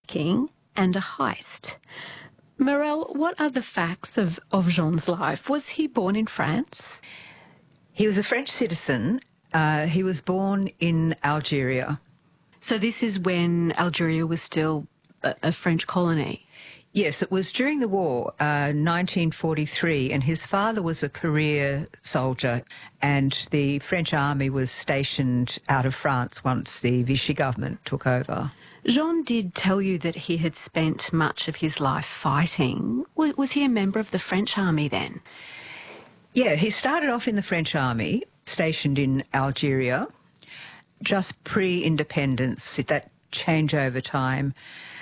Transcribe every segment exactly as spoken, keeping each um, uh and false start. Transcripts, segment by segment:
hijacking and a heist. Morel, what are the facts of, of Jean's life? Was he born in France? He was a French citizen. Uh, he was born in Algeria. So this is when Algeria was still a, a French colony? Yes, it was during the war, uh, nineteen forty-three, and his father was a career soldier, and the French army was stationed out of France once the Vichy government took over. Jean did tell you that he had spent much of his life fighting. Was, was he a member of the French army then? Yeah, he started off in the French army, stationed in Algeria, just pre-independence, that changeover time,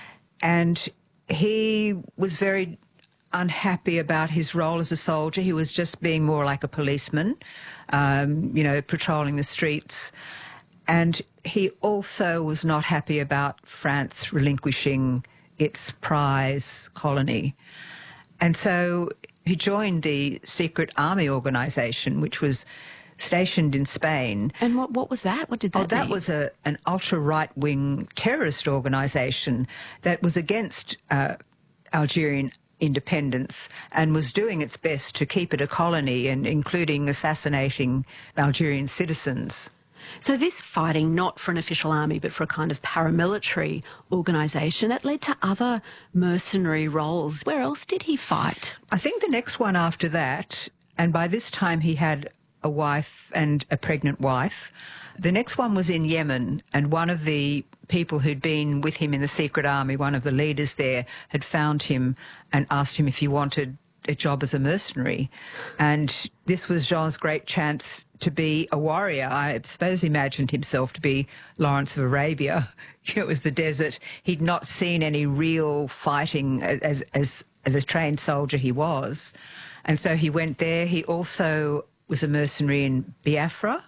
and he was very unhappy about his role as a soldier. He was just being more like a policeman, um, you know, patrolling the streets. And he also was not happy about France relinquishing its prize colony. And so he joined the secret army organisation, which was stationed in Spain. And what, what was that? What did that Oh, that mean? was a, an ultra-right-wing terrorist organisation that was against uh, Algerian independence and was doing its best to keep it a colony, and including assassinating Algerian citizens. So this fighting, not for an official army, but for a kind of paramilitary organisation, that led to other mercenary roles. Where else did he fight? I think the next one after that, and by this time he had a wife and a pregnant wife. The next one was in Yemen, and one of the people who'd been with him in the secret army, one of the leaders there, had found him and asked him if he wanted a job as a mercenary. And this was Jean's great chance to be a warrior. I suppose he imagined himself to be Lawrence of Arabia. It was the desert. He'd not seen any real fighting as, as, as a trained soldier he was. And so he went there. He also was a mercenary in Biafra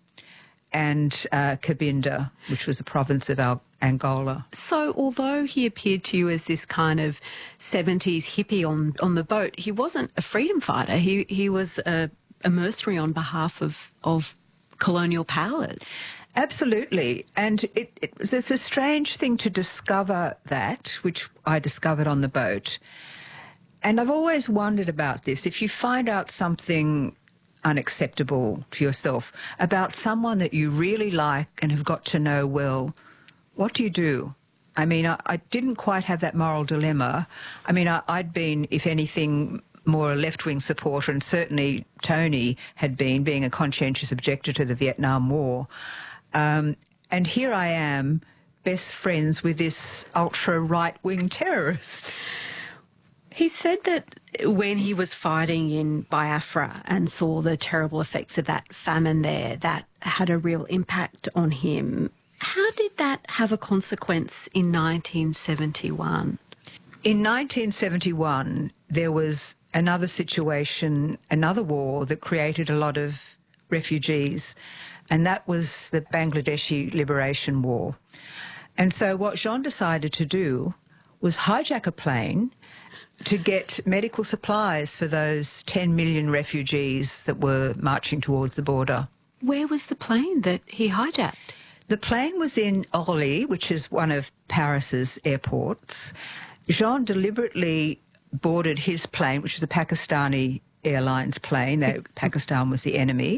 and uh, Cabinda, which was a province of Al Angola. So although he appeared to you as this kind of seventies hippie on, on the boat, he wasn't a freedom fighter. He, he was a, a mercenary on behalf of, of colonial powers. Absolutely. And it, it, it's a strange thing to discover that, which I discovered on the boat. And I've always wondered about this. If you find out something unacceptable to yourself about someone that you really like and have got to know well, what do you do? I mean, I, I didn't quite have that moral dilemma. I mean, I, I'd been, if anything, more a left-wing supporter, and certainly Tony had been, being a conscientious objector to the Vietnam War. Um, and here I am, best friends with this ultra-right-wing terrorist. He said that when he was fighting in Biafra and saw the terrible effects of that famine there, that had a real impact on him. How did that have a consequence in nineteen seventy-one? In nineteen seventy-one, there was another situation, another war that created a lot of refugees, and that was the Bangladeshi Liberation War. And so what Jean decided to do was hijack a plane to get medical supplies for those ten million refugees that were marching towards the border. Where was the plane that he hijacked? The plane was in Orly, which is one of Paris's airports. Jean deliberately boarded his plane, which is a Pakistani Airlines plane. They, Pakistan was the enemy,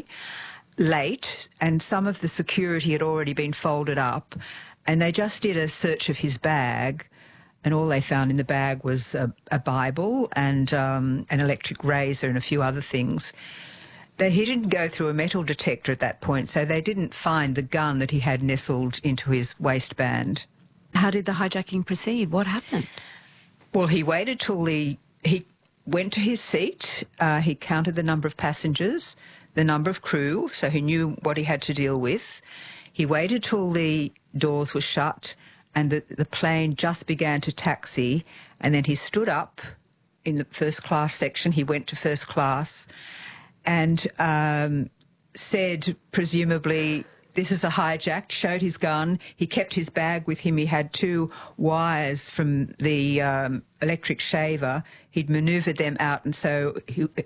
late, and some of the security had already been folded up, and they just did a search of his bag, and all they found in the bag was a, a Bible and um, an electric razor and a few other things. They, he didn't go through a metal detector at that point, so they didn't find the gun that he had nestled into his waistband. How did the hijacking proceed? What happened? Well, he waited till the... He went to his seat, uh, he counted the number of passengers, the number of crew, so he knew what he had to deal with. He waited till the doors were shut and the, the plane just began to taxi, and then he stood up in the first class section. He went to first class and um, said, presumably, this is a hijack, showed his gun. He kept his bag with him. He had two wires from the um, electric shaver. He'd manoeuvred them out, and so he,